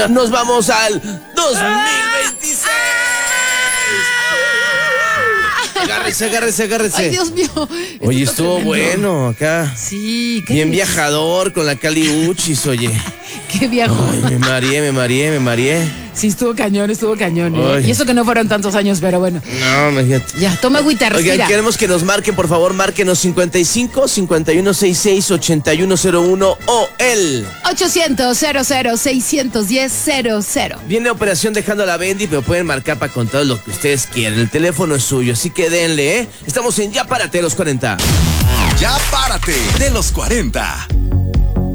Nos vamos al 2026. Agárrese. Ay, Dios mío. Oye, estuvo bueno acá. Sí, bien viajador con la Kali Uchis, oye. Qué viajo. Ay, me mareé. Sí, estuvo cañón. Ay. Y eso que no fueron tantos años, pero bueno. No, imagínate. Ya, toma agüita, respira. Oigan, queremos que nos marquen, por favor, márquenos 55 5166 8101 o el 800-00-610-00. Viene Operación Dejando a la Bendy, pero pueden marcar para contar lo que ustedes quieran. El teléfono es suyo, así que denle, ¿eh? Estamos en Ya Párate de los 40. Ya Párate de los 40.